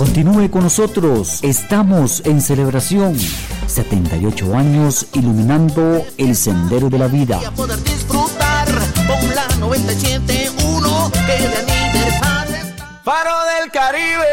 Continúe con nosotros, estamos en celebración. 78 años iluminando el sendero de la vida. Y a poder disfrutar con la 97.1 que de aniversario está. Faro del Caribe.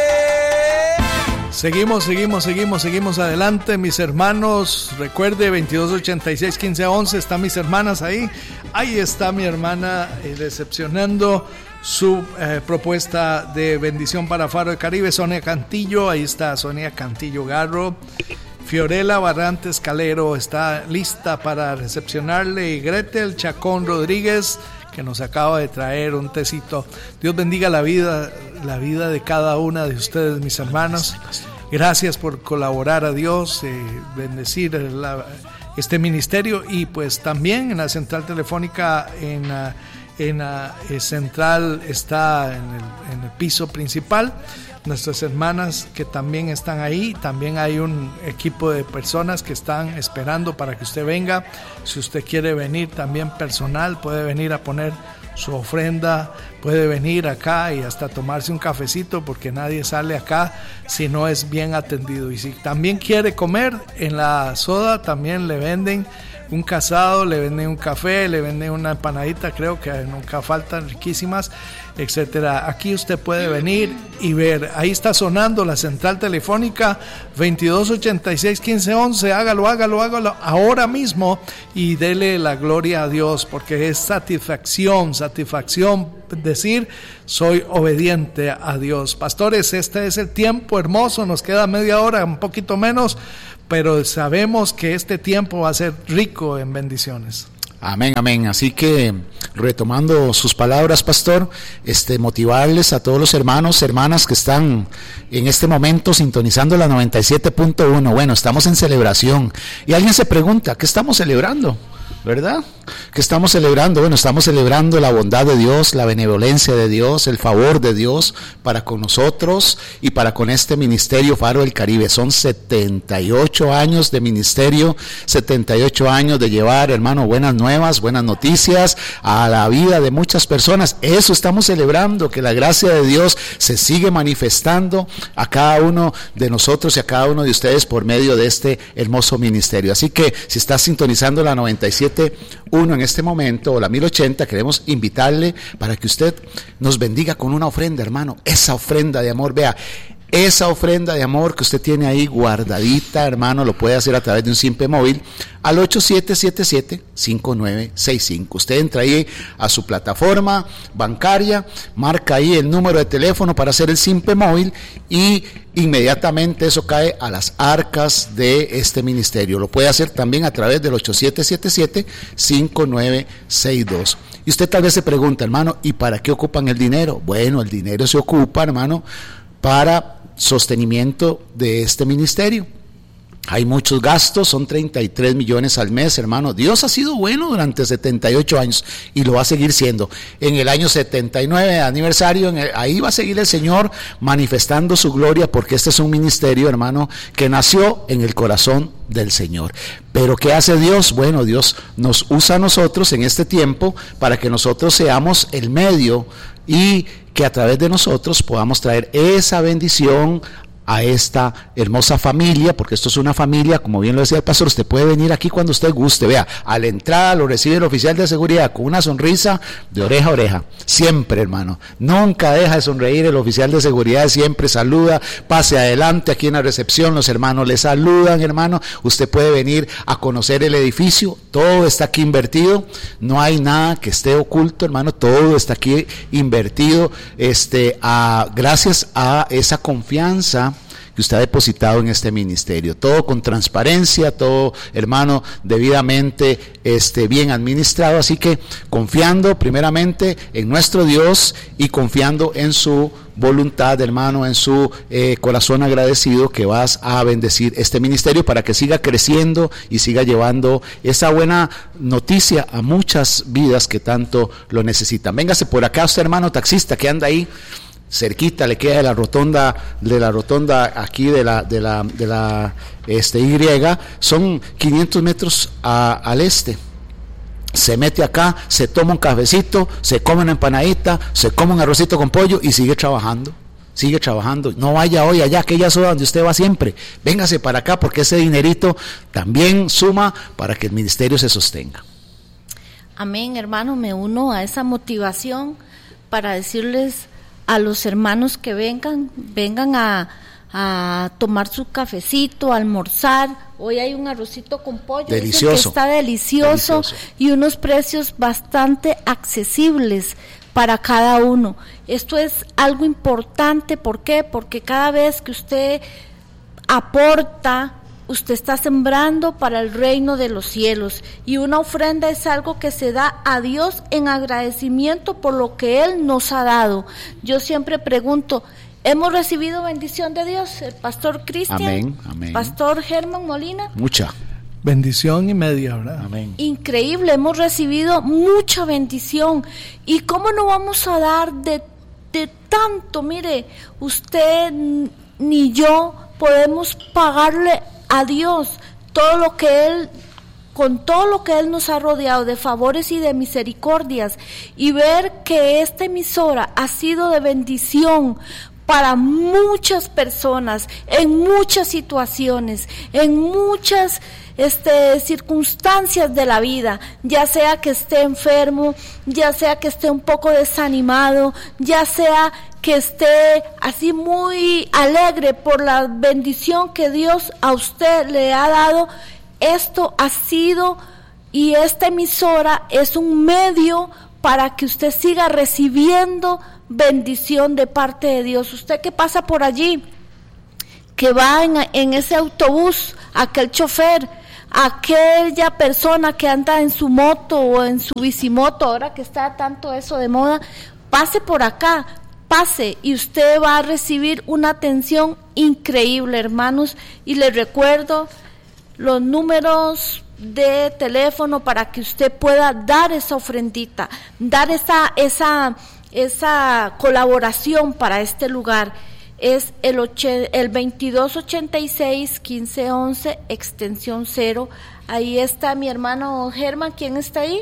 Seguimos adelante, mis hermanos. Recuerde, 2286-1511, están mis hermanas ahí. Ahí está mi hermana recepcionando su propuesta de bendición para Faro del Caribe, Sonia Cantillo. Ahí está Sonia Cantillo Garro. Fiorella Barrantes Calero está lista para recepcionarle, y Gretel Chacón Rodríguez, que nos acaba de traer un tecito. Dios bendiga la vida de cada una de ustedes, mis hermanos. Gracias por colaborar a Dios, bendecir este ministerio, y pues también en la central telefónica, en la central está en el piso principal, nuestras hermanas que también están ahí. También hay un equipo de personas que están esperando para que usted venga. Si usted quiere venir también personal, puede venir a poner su ofrenda, puede venir acá y hasta tomarse un cafecito, porque nadie sale acá si no es bien atendido. Y si también quiere comer, en la soda también le venden un casado, le venden un café, le venden una empanadita, creo que nunca faltan, riquísimas, etcétera. Aquí usted puede venir y ver. Ahí está sonando la central telefónica, 2286-1511. Hágalo ahora mismo y dele la gloria a Dios, porque es satisfacción decir: soy obediente a Dios. Pastores, este es el tiempo hermoso, nos queda media hora, un poquito menos, pero sabemos que este tiempo va a ser rico en bendiciones. Amén. Así que, retomando sus palabras, pastor, motivarles a todos los hermanos, hermanas que están en este momento sintonizando la 97.1. Bueno, estamos en celebración. Y alguien se pregunta, ¿qué estamos celebrando? ¿Verdad? ¿Qué estamos celebrando? Bueno, estamos celebrando la bondad de Dios, la benevolencia de Dios, el favor de Dios para con nosotros y para con este ministerio Faro del Caribe. Son 78 años de ministerio, 78 años de llevar, hermano, buenas nuevas, buenas noticias a la vida de muchas personas. Eso estamos celebrando, que la gracia de Dios se sigue manifestando a cada uno de nosotros y a cada uno de ustedes por medio de este hermoso ministerio. Así que, si está sintonizando la 97.1 en este momento, o la 1080, queremos invitarle para que usted nos bendiga con una ofrenda, hermano. Esa ofrenda de amor, vea, esa ofrenda de amor que usted tiene ahí guardadita, hermano, lo puede hacer a través de un simple móvil al 8777-5965. Usted entra ahí a su plataforma bancaria, marca ahí el número de teléfono para hacer el simple móvil, y inmediatamente eso cae a las arcas de este ministerio. Lo puede hacer también a través del 8777-5962. Y usted tal vez se pregunta, hermano, ¿y para qué ocupan el dinero? Bueno, el dinero se ocupa, hermano, para sostenimiento de este ministerio. Hay muchos gastos, son 33 millones al mes, hermano. Dios ha sido bueno durante 78 años y lo va a seguir siendo. En el año 79 aniversario, ahí va a seguir el Señor manifestando su gloria, porque este es un ministerio, hermano, que nació en el corazón del Señor. Pero ¿qué hace Dios? Bueno, Dios nos usa a nosotros en este tiempo para que nosotros seamos el medio, y que a través de nosotros podamos traer esa bendición a esta hermosa familia, porque esto es una familia, como bien lo decía el pastor. Usted puede venir aquí cuando usted guste. Vea, a la entrada lo recibe el oficial de seguridad con una sonrisa de oreja a oreja, siempre, hermano, nunca deja de sonreír el oficial de seguridad, siempre saluda. Pase adelante, aquí en la recepción los hermanos le saludan, hermano. Usted puede venir a conocer el edificio, todo está aquí invertido, no hay nada que esté oculto, hermano, todo está aquí invertido, gracias a esa confianza que usted ha depositado en este ministerio. Todo con transparencia, todo, hermano, debidamente bien administrado. Así que confiando primeramente en nuestro Dios y confiando en su voluntad, hermano, en su corazón agradecido, que vas a bendecir este ministerio para que siga creciendo y siga llevando esa buena noticia a muchas vidas que tanto lo necesitan. Véngase por acá usted, hermano taxista, que anda ahí cerquita, le queda de la rotonda aquí de la Y, son 500 metros al este. Se mete acá, se toma un cafecito, se come una empanadita, se come un arrocito con pollo y sigue trabajando. sigue trabajando, no vaya hoy allá, aquella zona donde usted va siempre, véngase para acá porque ese dinerito también suma para que el ministerio se sostenga. Amén, hermano, me uno a esa motivación para decirles a los hermanos que vengan a tomar su cafecito, a almorzar. Hoy hay un arrocito con pollo, delicioso, que está delicioso y unos precios bastante accesibles para cada uno. Esto es algo importante, ¿por qué? Porque cada vez que usted aporta, usted está sembrando para el reino de los cielos, y una ofrenda es algo que se da a Dios en agradecimiento por lo que Él nos ha dado. Yo siempre pregunto, ¿hemos recibido bendición de Dios? El pastor Cristian, amén, amén. Pastor Germán Molina. Mucha. Bendición y media, ¿verdad? Amén. Increíble, hemos recibido mucha bendición. ¿Y cómo no vamos a dar de tanto? Mire, usted ni yo podemos pagarle a Dios todo lo que Él, con todo lo que Él nos ha rodeado de favores y de misericordias, y ver que esta emisora ha sido de bendición para muchas personas, en muchas situaciones, en muchas circunstancias de la vida, ya sea que esté enfermo, ya sea que esté un poco desanimado, ya sea que esté así muy alegre por la bendición que Dios a usted le ha dado. Esto ha sido, y esta emisora es un medio para que usted siga recibiendo bendición de parte de Dios. Usted que pasa por allí, que va en ese autobús, aquel chofer, aquella persona que anda en su moto o en su bicimoto, ahora que está tanto eso de moda, pase por acá, pase, y usted va a recibir una atención increíble, hermanos. Y les recuerdo los números de teléfono para que usted pueda dar esa ofrendita, dar esa colaboración para este lugar. Es el 2286-1511, extensión 0. Ahí está mi hermano Germán. ¿Quién está ahí?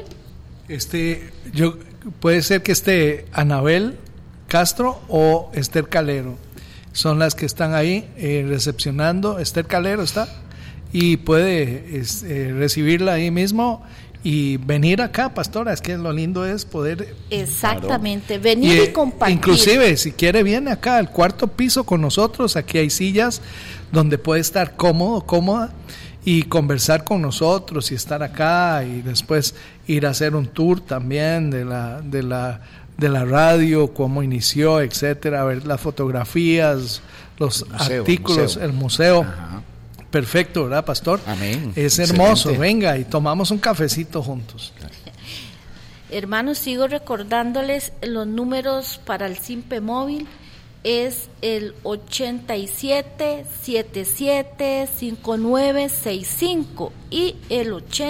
Puede ser que esté Anabel Castro o Esther Calero. Son las que están ahí recepcionando. Esther Calero está, y puede recibirla ahí mismo y venir acá, pastora. Es que lo lindo es poder, exactamente, venir y compartir. Inclusive, si quiere, viene acá al cuarto piso con nosotros. Aquí hay sillas donde puede estar cómoda, y conversar con nosotros y estar acá, y después ir a hacer un tour también de la radio, cómo inició, etcétera, ver las fotografías, los artículos, el museo. Ajá. Perfecto, ¿verdad, pastor? Amén. Es hermoso. Excelente. Venga y tomamos un cafecito juntos. Hermanos, sigo recordándoles los números para el Simpe móvil. Es el 87775965 y el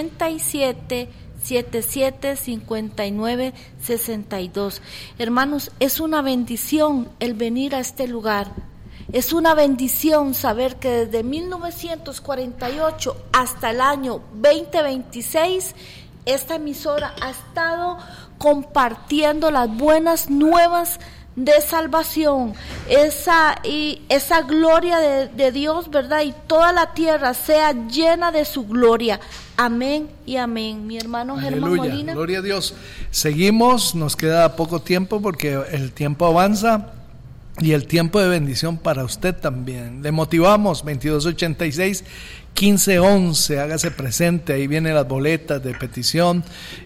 87775962. Hermanos, es una bendición el venir a este lugar. Es una bendición saber que desde 1948 hasta el año 2026 esta emisora ha estado compartiendo las buenas nuevas de salvación, esa gloria de Dios, ¿verdad? Y toda la tierra sea llena de su gloria. Amén y amén. Mi hermano Germán Molina. Gloria a Dios. Seguimos, nos queda poco tiempo porque el tiempo avanza. Y el tiempo de bendición para usted también. Le motivamos, 2286-1511, hágase presente. Ahí vienen las boletas de petición,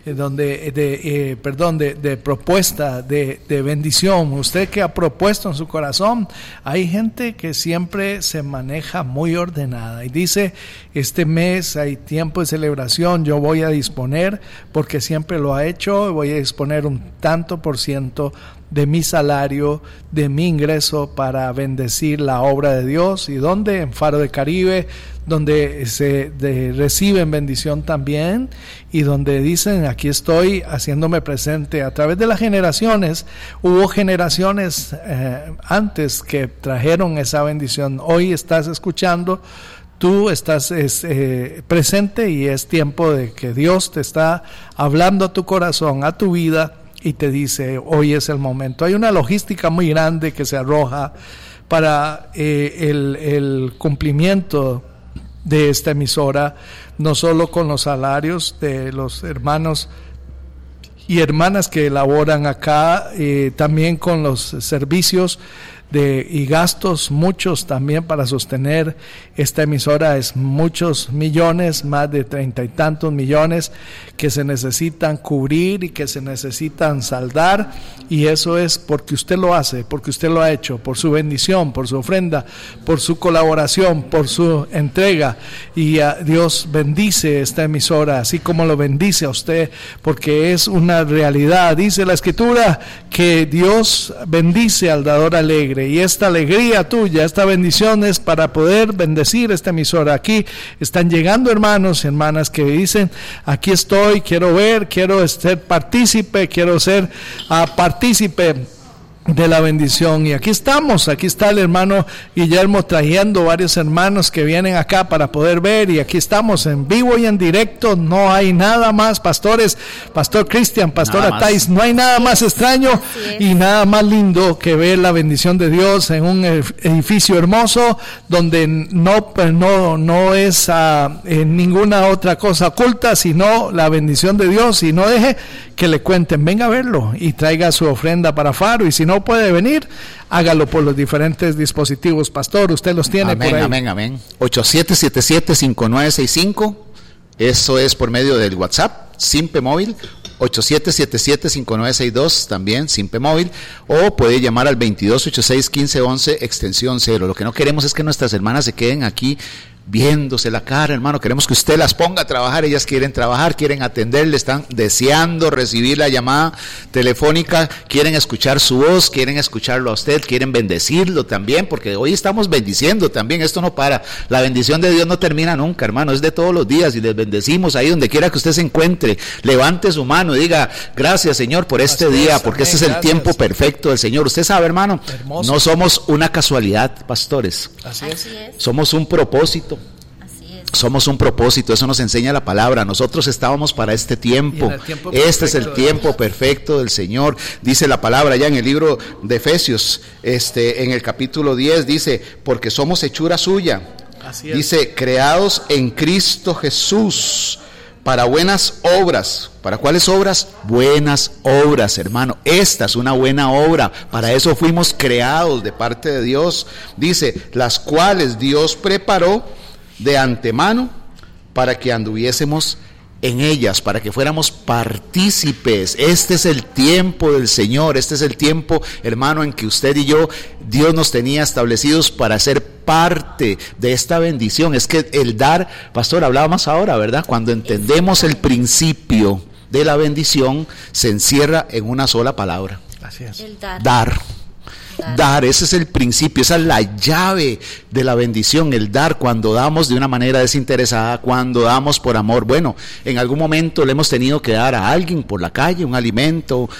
de propuesta de bendición. Usted que ha propuesto en su corazón. Hay gente que siempre se maneja muy ordenada y dice, este mes hay tiempo de celebración, yo voy a disponer, porque siempre lo ha hecho, voy a disponer un tanto % de mi salario, de mi ingreso, para bendecir la obra de Dios. ¿Y dónde? En Faro de Caribe, donde reciben bendición también, y donde dicen, aquí estoy haciéndome presente. A través de las generaciones, hubo generaciones antes que trajeron esa bendición. Hoy estás escuchando, tú estás presente, y es tiempo de que Dios te está hablando a tu corazón, a tu vida, y te dice, hoy es el momento. Hay una logística muy grande que se arroja para el cumplimiento de esta emisora, no solo con los salarios de los hermanos y hermanas que laboran acá, también con los servicios y gastos, muchos también para sostener esta emisora, es muchos millones, más de 30 y tantos millones que se necesitan cubrir y que se necesitan saldar, y eso es porque usted lo hace, porque usted lo ha hecho, por su bendición, por su ofrenda, por su colaboración, por su entrega, y Dios bendice esta emisora, así como lo bendice a usted, porque es una realidad. Dice la Escritura que Dios bendice al dador alegre, y esta alegría tuya, esta bendición es para poder bendecir esta emisora. Aquí están llegando hermanos y hermanas que dicen, aquí estoy, quiero ver, quiero ser partícipe, quiero ser partícipe de la bendición, y aquí estamos. Aquí está el hermano Guillermo trayendo varios hermanos que vienen acá para poder ver, y aquí estamos en vivo y en directo. No hay nada más, pastores, Pastor Cristian, Pastora Thais, no hay nada más extraño y nada más lindo que ver la bendición de Dios en un edificio hermoso donde no es ninguna otra cosa oculta, sino la bendición de Dios. Y no deje que le cuenten, venga a verlo y traiga su ofrenda para Faro, y si no puede venir, hágalo por los diferentes dispositivos. Pastor, usted los tiene. Amén, por ahí. Amén. 8777-5965, eso es por medio del WhatsApp, Simpe Móvil. 8777-5962, también Simpe Móvil, o puede llamar al 2286-1511 extensión 0. Lo que no queremos es que nuestras hermanas se queden aquí viéndose la cara, hermano. Queremos que usted las ponga a trabajar. Ellas quieren trabajar, quieren atenderle, están deseando recibir la llamada telefónica, quieren escuchar su voz, quieren escucharlo a usted, quieren bendecirlo también, porque hoy estamos bendiciendo también. Esto no para, la bendición de Dios no termina nunca, hermano, es de todos los días, y les bendecimos ahí donde quiera que usted se encuentre. Levante su mano y diga, gracias Señor por este día, porque este es el tiempo perfecto del Señor. Usted sabe, hermano, no somos una casualidad, pastores. Así es. Somos un propósito. Somos un propósito, eso nos enseña la palabra. Nosotros estábamos para este tiempo. Este es el tiempo perfecto del Señor. Dice la palabra ya en el libro de Efesios, en el capítulo 10, dice, porque somos hechura suya. Dice, creados en Cristo Jesús para buenas obras. ¿Para cuáles obras? Buenas obras, hermano. Esta es una buena obra. Para eso fuimos creados de parte de Dios. Dice, las cuales Dios preparó de antemano para que anduviésemos en ellas, para que fuéramos partícipes. Este es el tiempo del Señor, este es el tiempo, hermano, en que usted y yo, Dios nos tenía establecidos para ser parte de esta bendición. Es que el dar, pastor, hablábamos ahora, ¿verdad? Cuando entendemos el principio de la bendición, se encierra en una sola palabra. Así es. El dar. Dar, ese es el principio, esa es la llave de la bendición, el dar, cuando damos de una manera desinteresada, cuando damos por amor. Bueno, en algún momento le hemos tenido que dar a alguien por la calle un alimento,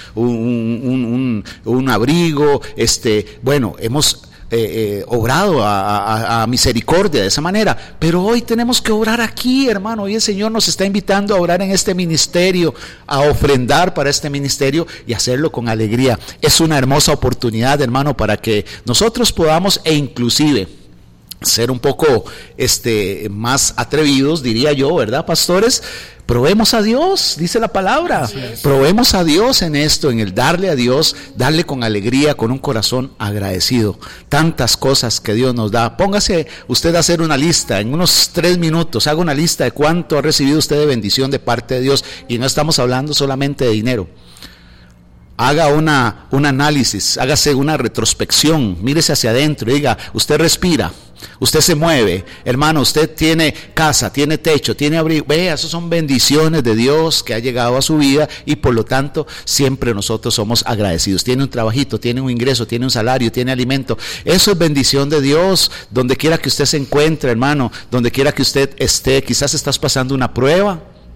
un abrigo, bueno, hemos obrado a misericordia de esa manera, pero hoy tenemos que obrar aquí, hermano. Hoy el Señor nos está invitando a obrar en este ministerio, a ofrendar para este ministerio y hacerlo con alegría. Es una hermosa oportunidad, hermano, para que nosotros podamos, e inclusive ser un poco más atrevidos, diría yo, ¿verdad, pastores? Probemos a Dios, dice la palabra. Probemos a Dios en esto, en el darle a Dios, darle con alegría, con un corazón agradecido. Tantas cosas que Dios nos da. Póngase usted a hacer una lista, en unos 3 minutos, haga una lista de cuánto ha recibido usted de bendición de parte de Dios. Y no estamos hablando solamente de dinero. Haga un análisis, hágase una retrospección, mírese hacia adentro y diga, usted respira, usted se mueve, hermano, usted tiene casa, tiene techo, tiene abrigo. Vea, esas son bendiciones de Dios que ha llegado a su vida, y por lo tanto siempre nosotros somos agradecidos. Tiene un trabajito, tiene un ingreso, tiene un salario, tiene alimento. Eso es bendición de Dios. Donde quiera que usted se encuentre, hermano, donde quiera que usted esté, quizás estás pasando una prueba.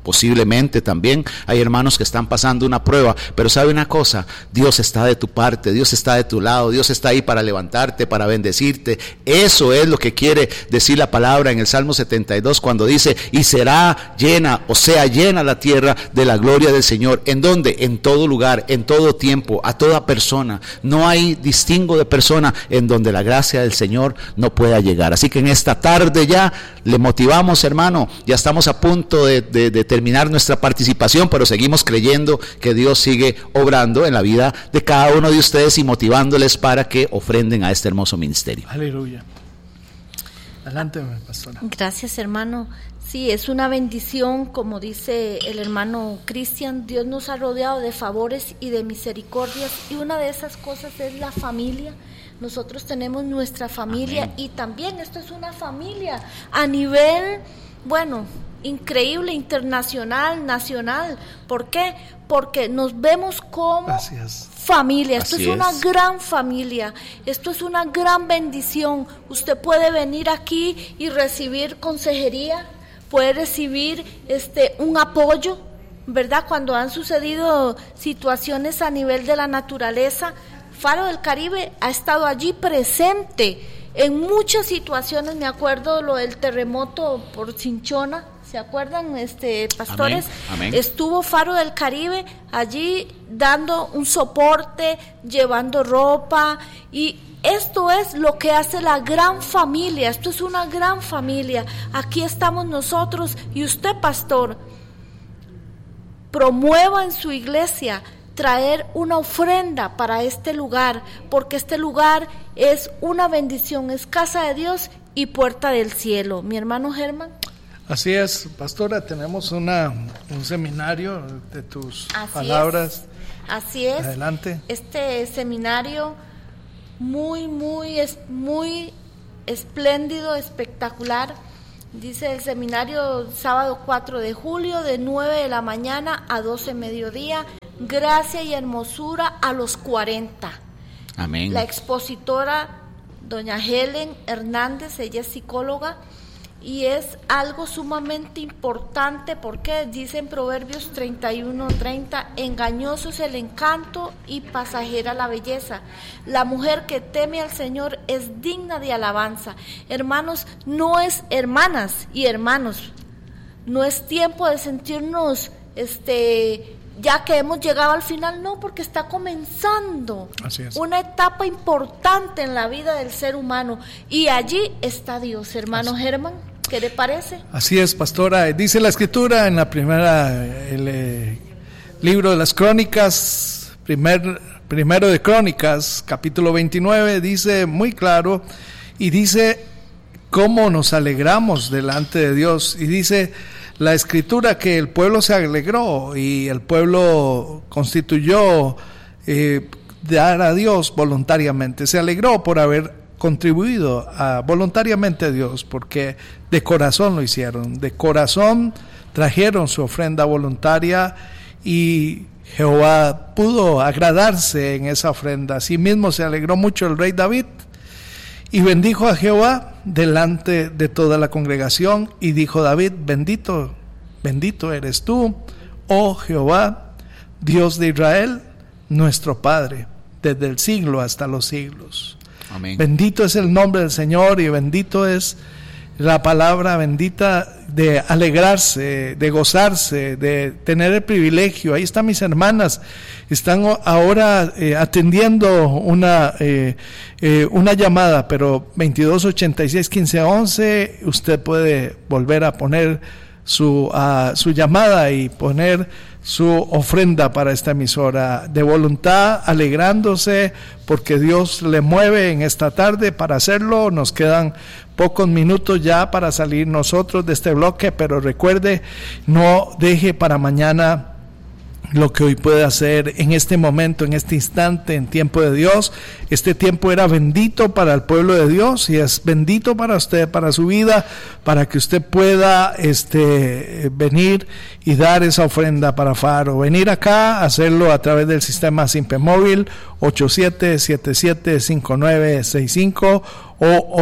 posiblemente también hay hermanos que están pasando una prueba, pero sabe una cosa, Dios está de tu parte, Dios está de tu lado, Dios está ahí para levantarte, para bendecirte. Eso es lo que quiere decir la palabra en el Salmo 72 cuando dice, y será llena, o sea llena la tierra de la gloria del Señor. ¿En dónde? En todo lugar, en todo tiempo, a toda persona. No hay distingo de persona en donde la gracia del Señor no pueda llegar. Así que en esta tarde ya le motivamos, hermano, ya estamos a punto de terminar nuestra participación, pero seguimos creyendo que Dios sigue obrando en la vida de cada uno de ustedes y motivándoles para que ofrenden a este hermoso ministerio. Aleluya. Adelante, pastora. Gracias, hermano. Sí, es una bendición, como dice el hermano Cristian. Dios nos ha rodeado de favores y de misericordias, y una de esas cosas es la familia. Nosotros tenemos nuestra familia. Amén. Y también esto es una familia a nivel, bueno, increíble, internacional, nacional. ¿Por qué? Porque nos vemos como familia. Esto es una gran familia. Esto es una gran bendición. Usted puede venir aquí y recibir consejería, puede recibir un apoyo, ¿verdad? Cuando han sucedido situaciones a nivel de la naturaleza, Faro del Caribe ha estado allí presente en muchas situaciones. Me acuerdo lo del terremoto por Cinchona, ¿se acuerdan, pastores? Amén. Amén. Estuvo Faro del Caribe allí dando un soporte, llevando ropa, y esto es lo que hace la gran familia. Esto es una gran familia. Aquí estamos nosotros, y usted, pastor, promueva en su iglesia traer una ofrenda para este lugar, porque este lugar es una bendición, es casa de Dios y puerta del cielo. Mi hermano Germán. Así es, pastora, tenemos un seminario de tus palabras. Así es. Adelante. Este seminario muy espléndido, espectacular. Dice el seminario sábado 4 de julio de 9 de la mañana a 12 mediodía. Gracia y hermosura a los 40. Amén. La expositora, doña Helen Hernández, ella es psicóloga, y es algo sumamente importante porque dice en Proverbios 31:30, engañoso es el encanto y pasajera la belleza. La mujer que teme al Señor es digna de alabanza. Hermanos, hermanas y hermanos, no es tiempo de sentirnos ya que hemos llegado al final, no, porque está comenzando una etapa importante en la vida del ser humano, y allí está Dios, hermano Germán. ¿Qué le parece? Así es, pastora. Dice la Escritura en la libro de las Crónicas, primero de Crónicas, capítulo 29, dice muy claro, y dice cómo nos alegramos delante de Dios, y dice la Escritura que el pueblo se alegró y el pueblo constituyó dar a Dios voluntariamente, se alegró por haber contribuido voluntariamente a Dios, porque de corazón lo hicieron, de corazón trajeron su ofrenda voluntaria, y Jehová pudo agradarse en esa ofrenda. Asimismo se alegró mucho el rey David, y bendijo a Jehová delante de toda la congregación, y dijo David, bendito eres tú, oh Jehová, Dios de Israel, nuestro Padre, desde el siglo hasta los siglos. Amén. Bendito es el nombre del Señor, y bendito es la palabra bendita de alegrarse, de gozarse, de tener el privilegio. Ahí están mis hermanas, están ahora atendiendo una llamada, pero 2286-1511, usted puede volver a poner su llamada y poner su ofrenda para esta emisora de voluntad, alegrándose porque Dios le mueve en esta tarde para hacerlo. Nos quedan pocos minutos ya para salir nosotros de este bloque, pero recuerde, no deje para mañana lo que hoy puede hacer en este momento, en este instante, en tiempo de Dios. Este tiempo era bendito para el pueblo de Dios y es bendito para usted, para su vida, para que usted pueda venir y dar esa ofrenda para Faro. Venir acá, hacerlo a través del sistema Simpe Móvil 8777-5965 o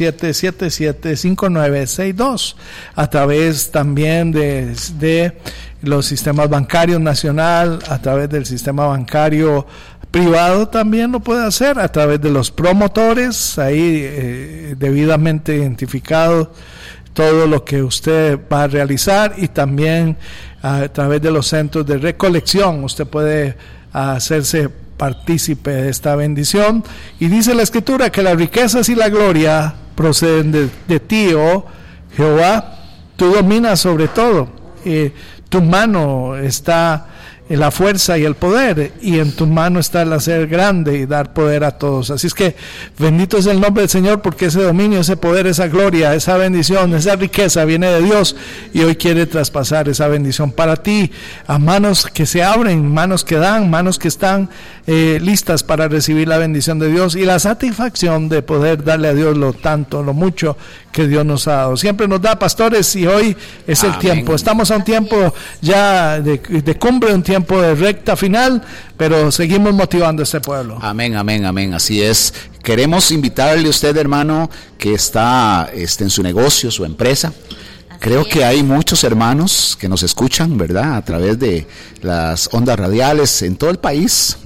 8777-5962, a través también de los sistemas bancarios nacional, a través del sistema bancario privado también lo puede hacer, a través de los promotores, ahí debidamente identificado todo lo que usted va a realizar, y también a través de los centros de recolección usted puede hacerse partícipe de esta bendición. Y dice la Escritura que las riquezas y la gloria proceden de ti, oh Jehová. Tú dominas sobre todo, tu mano está en la fuerza y el poder, y en tu mano está el hacer grande y dar poder a todos. Así es que bendito es el nombre del Señor, porque ese dominio, ese poder, esa gloria, esa bendición, esa riqueza viene de Dios, y hoy quiere traspasar esa bendición para ti, a manos que se abren, manos que dan, manos que están listas para recibir la bendición de Dios y la satisfacción de poder darle a Dios lo tanto, lo mucho que Dios nos ha dado. Siempre nos da, pastores, y hoy es el tiempo. Estamos a un tiempo ya de cumbre, un tiempo de recta final, pero seguimos motivando a este pueblo. Amén, amén, amén, así es. Queremos invitarle a usted, hermano, que está en su negocio, su empresa. Creo que hay muchos hermanos que nos escuchan, ¿verdad?, a través de las ondas radiales en todo el país,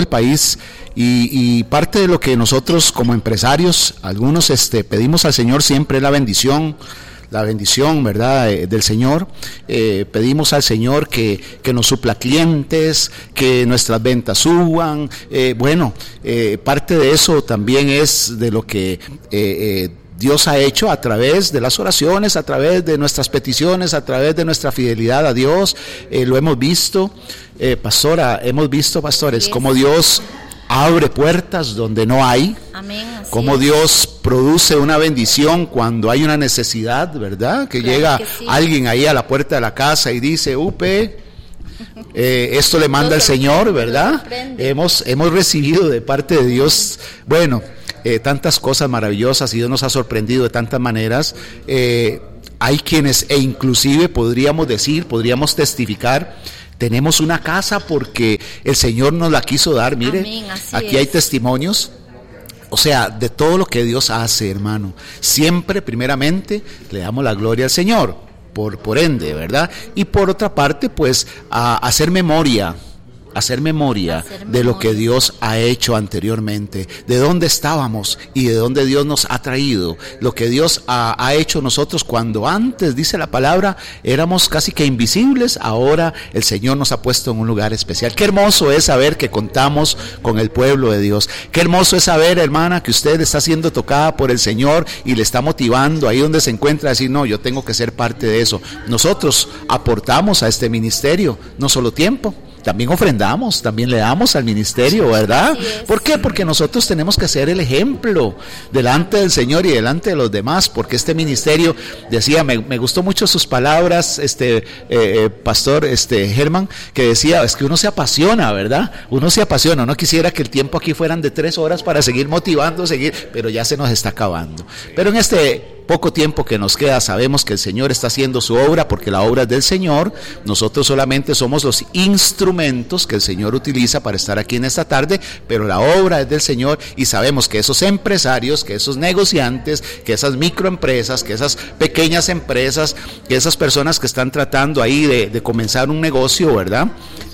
y parte de lo que nosotros como empresarios, algunos pedimos al Señor siempre es la bendición, ¿verdad?, del Señor. Pedimos al Señor que nos supla clientes, que nuestras ventas suban. Parte de eso también es de lo que Dios ha hecho a través de las oraciones, a través de nuestras peticiones, a través de nuestra fidelidad a Dios. Lo hemos visto, pastora, pastores, cómo Dios abre puertas donde no hay. Amén, cómo Dios produce una bendición cuando hay una necesidad, ¿verdad? Que llega alguien ahí a la puerta de la casa y dice, esto le manda el Señor, ¿verdad? Hemos recibido de parte de Dios, tantas cosas maravillosas, y Dios nos ha sorprendido de tantas maneras. Hay quienes, inclusive podríamos testificar, tenemos una casa porque el Señor nos la quiso dar. Mire, amén, aquí hay testimonios, o sea, de todo lo que Dios hace, hermano. Siempre, primeramente, le damos la gloria al Señor, por ende, ¿verdad? Y por otra parte, pues, a hacer memoria de lo que Dios ha hecho anteriormente, de dónde estábamos y de dónde Dios nos ha traído, lo que Dios ha hecho nosotros cuando antes, dice la palabra, éramos casi que invisibles. Ahora el Señor nos ha puesto en un lugar especial. Qué hermoso es saber que contamos con el pueblo de Dios. Qué hermoso es saber, hermana, que usted está siendo tocada por el Señor y le está motivando ahí donde se encuentra a decir, no, yo tengo que ser parte de eso. Nosotros aportamos a este ministerio, no solo tiempo, también ofrendamos, también le damos al ministerio, ¿verdad? ¿Por qué? Porque nosotros tenemos que ser el ejemplo delante del Señor y delante de los demás, porque este ministerio, decía, me gustó mucho sus palabras, pastor Germán, que decía, es que uno se apasiona, ¿verdad? Uno se apasiona, uno quisiera que el tiempo aquí fueran de 3 horas para seguir motivando, pero ya se nos está acabando. Pero en este poco tiempo que nos queda, sabemos que el Señor está haciendo su obra, porque la obra es del Señor. Nosotros solamente somos los instrumentos que el Señor utiliza para estar aquí en esta tarde, pero la obra es del Señor, y sabemos que esos empresarios, que esos negociantes, que esas microempresas, que esas pequeñas empresas, que esas personas que están tratando ahí de comenzar un negocio, ¿verdad?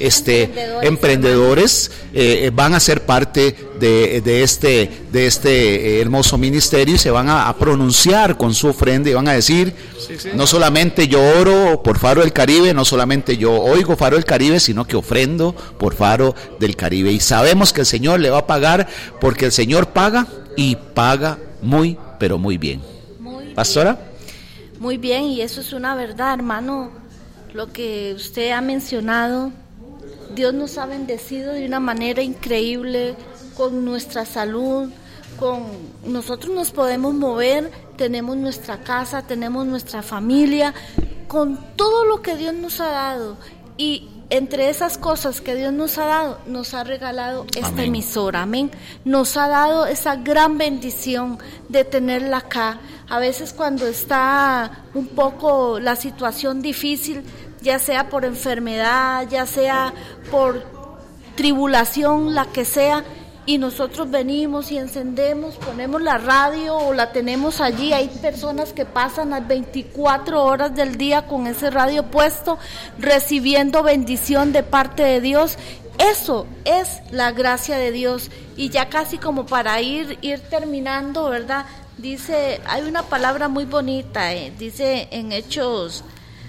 Emprendedores van a ser parte de este hermoso ministerio, y se van a pronunciar con su ofrenda y van a decir, no solamente yo oro por Faro del Caribe, no solamente yo oigo Faro del Caribe, sino que ofrendo por Faro del Caribe. Y sabemos que el Señor le va a pagar, porque el Señor paga, y paga muy, pero muy bien. ¿Pastora? Muy bien, y eso es una verdad, hermano, lo que usted ha mencionado. Dios nos ha bendecido de una manera increíble con nuestra salud, nosotros nos podemos mover, tenemos nuestra casa, tenemos nuestra familia, con todo lo que Dios nos ha dado. Y entre esas cosas que Dios nos ha dado, nos ha regalado esta Amén. emisora, amén. Nos ha dado esa gran bendición de tenerla acá. A veces cuando está un poco la situación difícil, ya sea por enfermedad, ya sea por tribulación, la que sea, y nosotros venimos y encendemos, ponemos la radio o la tenemos allí. Hay personas que pasan las 24 horas del día con ese radio puesto, recibiendo bendición de parte de Dios. Eso es la gracia de Dios. Y ya casi como para ir terminando, ¿verdad? Dice, hay una palabra muy bonita, dice en Hechos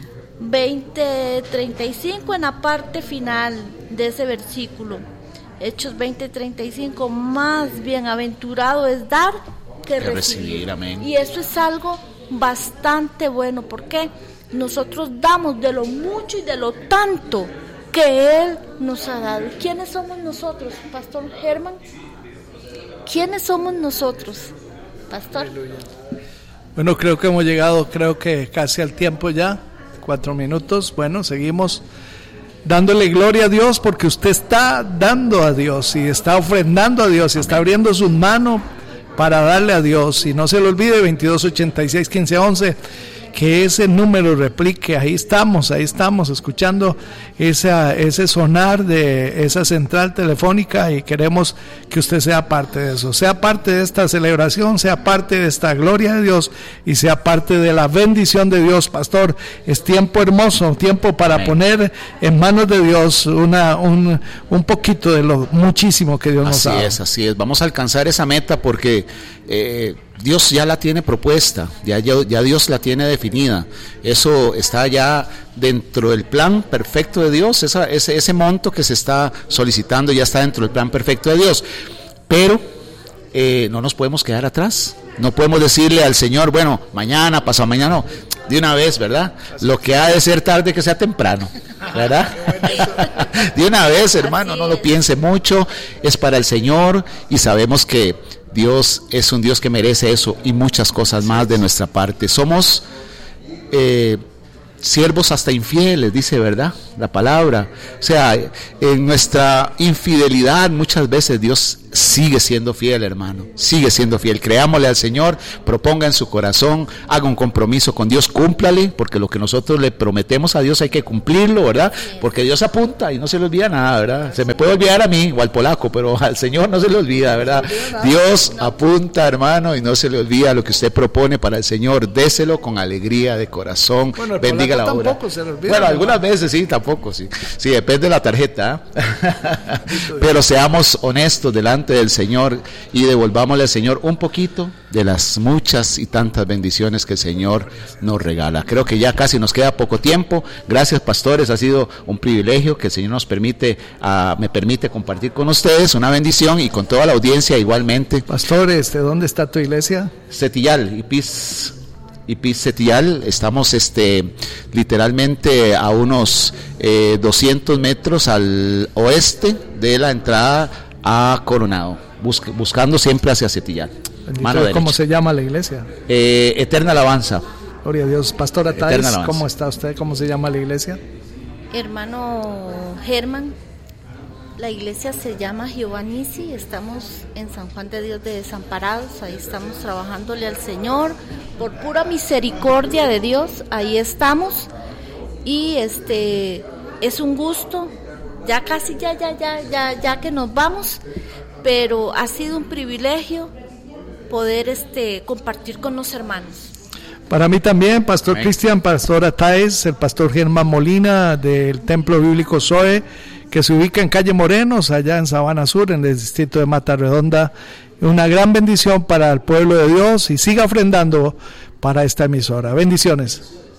20:35, en la parte final de ese versículo. Hechos 20:35, más bienaventurado es dar que recibir. Amén. Y eso es algo bastante bueno, porque nosotros damos de lo mucho y de lo tanto que Él nos ha dado. ¿Quiénes somos nosotros, Pastor Germán? ¿Quiénes somos nosotros, Pastor? Bueno, creo que hemos llegado, casi al tiempo ya, 4 minutos. Bueno, seguimos dándole gloria a Dios, porque usted está dando a Dios y está ofrendando a Dios y está abriendo sus manos para darle a Dios. Y no se le olvide, 2286-1511, que ese número replique. Ahí estamos escuchando ese sonar de esa central telefónica, y queremos que usted sea parte de eso, sea parte de esta celebración, sea parte de esta gloria de Dios y sea parte de la bendición de Dios. Pastor, es tiempo hermoso, tiempo para Amén. Poner en manos de Dios un poquito de lo muchísimo que Dios nos da. Así es, vamos a alcanzar esa meta, porque Dios ya la tiene propuesta, ya Dios la tiene definida. Eso está ya dentro del plan perfecto de Dios. Ese monto que se está solicitando ya está dentro del plan perfecto de Dios. Pero no nos podemos quedar atrás. No podemos decirle al Señor, bueno, mañana, pasado mañana, no, de una vez, ¿verdad? Lo que ha de ser tarde, que sea temprano, ¿verdad? De una vez, hermano, no lo piense mucho, es para el Señor, y sabemos que Dios es un Dios que merece eso y muchas cosas más de nuestra parte. Somos siervos hasta infieles, dice, ¿verdad? La palabra. O sea, en nuestra infidelidad muchas veces Dios sigue siendo fiel, hermano. Sigue siendo fiel. Creámosle al Señor, proponga en su corazón, haga un compromiso con Dios, cúmplale, porque lo que nosotros le prometemos a Dios hay que cumplirlo, ¿verdad? Porque Dios apunta y no se le olvida nada, ¿verdad? Se me puede olvidar a mí o al polaco, pero al Señor no se le olvida, ¿verdad? Dios apunta, hermano, y no se le olvida lo que usted propone para el Señor. Déselo con alegría de corazón. Bueno, el bendiga la obra. tampoco se le olvida. Bueno, algunas veces sí, tampoco, sí. Sí, depende de la tarjeta, pero seamos honestos delante del Señor y devolvámosle al Señor un poquito de las muchas y tantas bendiciones que el Señor nos regala. Creo que ya casi nos queda poco tiempo. Gracias, pastores, ha sido un privilegio que el Señor nos me permite compartir con ustedes, una bendición, y con toda la audiencia igualmente. Pastor, ¿dónde está tu iglesia? Setillal, Ipis Setillal, estamos literalmente a unos 200 metros al oeste de la entrada a Coronado, buscando siempre hacia Setillal. ¿Cómo se llama la iglesia? Eterna Alabanza. Gloria a Dios. Pastora Thais, ¿cómo está usted? ¿Cómo se llama la iglesia? Hermano Germán, la iglesia se llama Jehová Nisi. Estamos en San Juan de Dios de Desamparados. Ahí estamos trabajándole al Señor por pura misericordia de Dios. Ahí estamos, y es un gusto. Ya casi ya que nos vamos, pero ha sido un privilegio poder compartir con los hermanos. Para mí también, Pastor Cristian, Pastora Thais, el Pastor Germán Molina del Templo Bíblico Zoe, que se ubica en calle Morenos, allá en Sabana Sur, en el distrito de Mata Redonda. Una gran bendición para el pueblo de Dios, y siga ofrendando para esta emisora. Bendiciones.